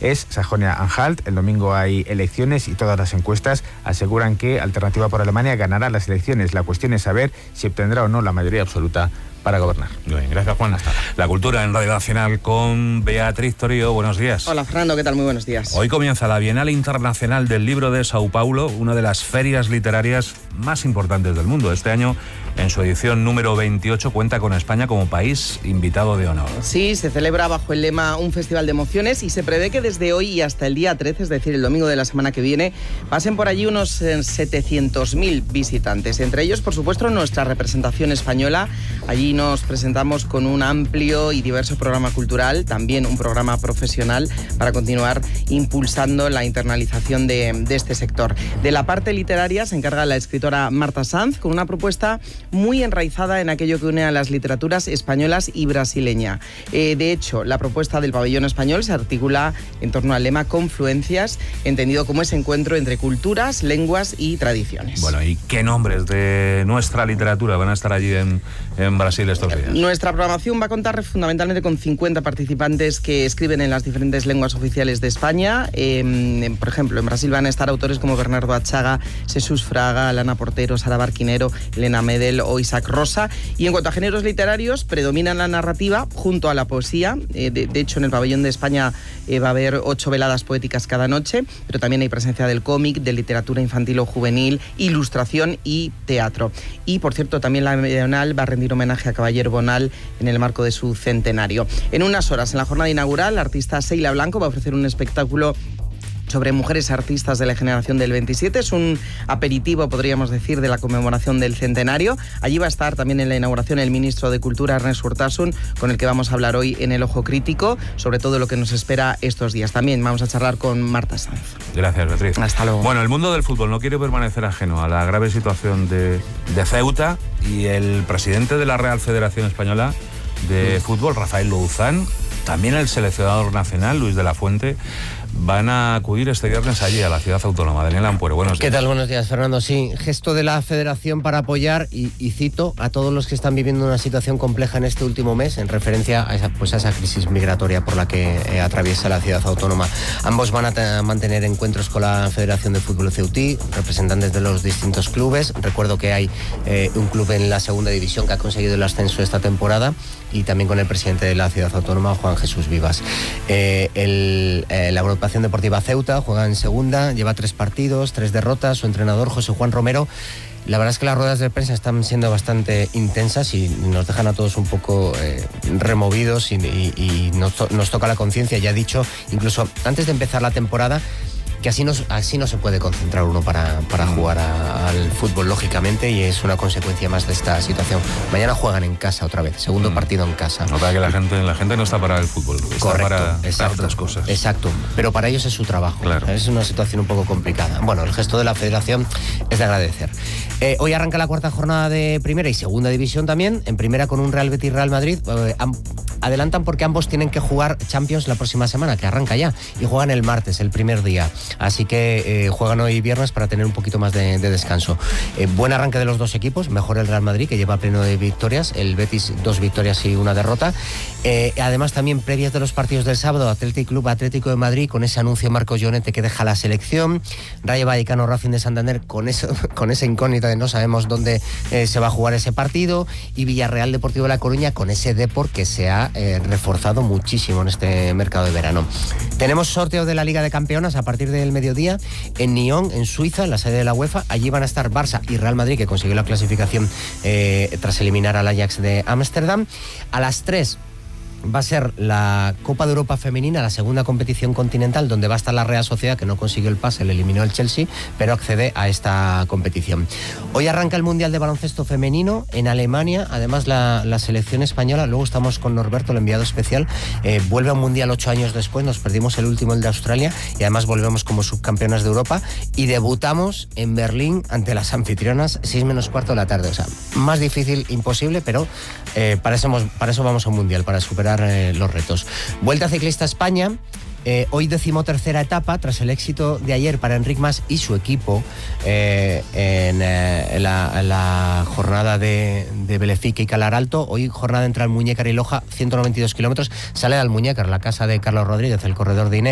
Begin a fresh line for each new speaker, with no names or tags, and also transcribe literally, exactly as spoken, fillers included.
es Sajonia-Anhalt. El domingo hay elecciones y todas las encuestas aseguran que Alternativa por Alemania ganará las elecciones. La cuestión es saber si obtendrá o no la mayoría absoluta para gobernar.
Bien, gracias, Juan. Hasta la cultura en Radio Nacional con Beatriz Torío. Buenos días.
Hola, Fernando, ¿qué tal? Muy buenos días.
Hoy comienza la Bienal Internacional del Libro de Sao Paulo, una de las ferias literarias más importantes del mundo. Este año, en su edición número veintiocho, cuenta con España como país invitado de honor.
Sí, se celebra bajo el lema Un Festival de Emociones y se prevé que desde hoy y hasta el día trece, es decir, el domingo de la semana que viene, pasen por allí unos setecientos mil visitantes. Entre ellos, por supuesto, nuestra representación española. Allí nos presentamos con un amplio y diverso programa cultural, también un programa profesional para continuar impulsando la internalización de, de este sector. De la parte literaria se encarga la escritora Marta Sanz con una propuesta muy enraizada en aquello que une a las literaturas españolas y brasileña. Eh, de hecho, la propuesta del pabellón español se articula en torno al lema Confluencias, entendido como ese encuentro entre culturas, lenguas y tradiciones.
Bueno, ¿y qué nombres de nuestra literatura van a estar allí en, en Brasil estos días?
Nuestra programación va a contar fundamentalmente con cincuenta participantes que escriben en las diferentes lenguas oficiales de España. Eh, por ejemplo, en Brasil van a estar autores como Bernardo Achaga, Jesús Fraga, Lana Portero, Sara Barquinero, Elena Medel o Isaac Rosa. Y en cuanto a géneros literarios, predomina la narrativa junto a la poesía. Eh, de, de hecho, en el pabellón de España eh, va a haber ocho veladas poéticas cada noche, pero también hay presencia del cómic, de literatura infantil o juvenil, ilustración y teatro. Y, por cierto, también la Bienal va a rendir homenaje a Caballero Bonal en el marco de su centenario. En unas horas, en la jornada inaugural, la artista Seila Blanco va a ofrecer un espectáculo sobre mujeres artistas de la generación del veintisiete. Es un aperitivo, podríamos decir, de la conmemoración del centenario. Allí va a estar también en la inauguración el ministro de Cultura, Ernest Urtasun, con el que vamos a hablar hoy en El Ojo Crítico, sobre todo lo que nos espera estos días. También vamos a charlar con Marta Sanz.
Gracias, Beatriz.
Hasta luego.
Bueno, el mundo del fútbol no quiere permanecer ajeno a la grave situación de, de Ceuta, y el presidente de la Real Federación Española de Fútbol, Rafael Louzán, también el seleccionador nacional, Luis de la Fuente, van a acudir este viernes allí a la ciudad autónoma. Daniel Ampuero, buenos días.
¿Qué tal? Buenos días, Fernando. Sí, gesto de la Federación para apoyar, y, y cito, a todos los que están viviendo una situación compleja en este último mes, en referencia a esa, pues a esa crisis migratoria por la que eh, atraviesa la ciudad autónoma. Ambos van a mantener encuentros con la Federación de Fútbol Ceutí, representantes de los distintos clubes. Recuerdo que hay eh, un club en la segunda división que ha conseguido el ascenso esta temporada, y también con el presidente de la ciudad autónoma, Juan Jesús Vivas. Eh, el, eh, la agrupación deportiva Ceuta juega en segunda, lleva tres partidos, tres derrotas. Su entrenador, José Juan Romero, la verdad es que las ruedas de prensa están siendo bastante intensas y nos dejan a todos un poco eh, removidos, y, y, y nos, to- nos toca la conciencia. Ya ha dicho, incluso antes de empezar la temporada, que así no, así no se puede concentrar uno para, para jugar a, al fútbol, lógicamente, y es una consecuencia más de esta situación. Mañana juegan en casa otra vez, segundo mm. partido en casa.
Nota que la gente, la gente no está para el fútbol, está
Correcto,
para,
exacto,
para otras cosas.
Exacto, pero para ellos es su trabajo.
Claro.
Es una situación un poco complicada. Bueno, el gesto de la Federación es de agradecer. Eh, hoy arranca la cuarta jornada de Primera y Segunda División también. En Primera con un Real Betis Real Madrid. Eh, am- adelantan porque ambos tienen que jugar Champions la próxima semana, que arranca ya, y juegan el martes, el primer día. Así que eh, juegan hoy viernes para tener un poquito más de, de descanso. Eh, buen arranque de los dos equipos, mejor el Real Madrid, que lleva pleno de victorias, el Betis dos victorias y una derrota. Eh, además, también previas de los partidos del sábado, Athletic Club Atlético de Madrid, con ese anuncio Marcos Llorente que deja la selección, Rayo Vallecano Racing de Santander, con eso, con esa incógnita de no sabemos dónde eh, se va a jugar ese partido, y Villarreal Deportivo de La Coruña, con ese Depor que se ha eh, reforzado muchísimo en este mercado de verano. Tenemos sorteo de la Liga de Campeonas a partir del mediodía en Nyon, en Suiza, en la sede de la UEFA. Allí van a estar Barça y Real Madrid, que consiguió la clasificación eh, tras eliminar al Ajax de Ámsterdam. A las tres va a ser la Copa de Europa Femenina, la segunda competición continental, donde va a estar la Real Sociedad, que no consiguió el pase, le eliminó el Chelsea, pero accede a esta competición. Hoy arranca el Mundial de Baloncesto Femenino en Alemania, además la, la selección española. Luego estamos con Norberto, el enviado especial, eh, vuelve a un Mundial ocho años después, nos perdimos el último, el de Australia, y además volvemos como subcampeonas de Europa, y debutamos en Berlín ante las anfitrionas, seis menos cuarto de la tarde. O sea, más difícil imposible, pero eh, para, eso, para eso vamos a un Mundial, para superar Eh, los retos. Vuelta Ciclista España, eh, hoy decimotercera etapa, tras el éxito de ayer para Enric Mas y su equipo eh, en, eh, en, la, en la jornada de, de Belefique y Calar Alto. Hoy jornada entre Almuñécar y Loja, ciento noventa y dos kilómetros, sale de Almuñécar, la casa de Carlos Rodríguez, el corredor de Inés.